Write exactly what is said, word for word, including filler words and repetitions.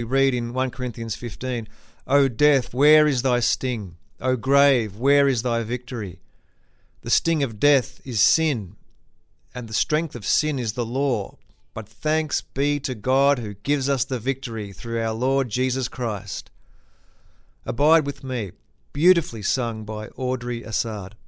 read in First Corinthians fifteen, "O death, where is thy sting? O grave, where is thy victory? The sting of death is sin, and the strength of sin is the law. But thanks be to God who gives us the victory through our Lord Jesus Christ." Abide with Me, beautifully sung by Audrey Assad.